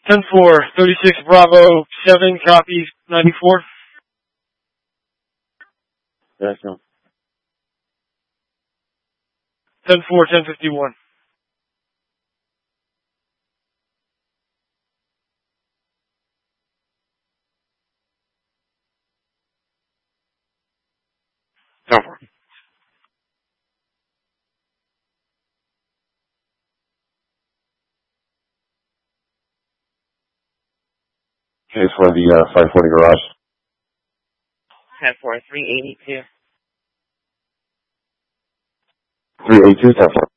10-4, 36 Bravo 7, copies 94. Yes, no. 10-4, 1051. Over. Case for the 540 garage. 10-4, 382. 382, 10-4.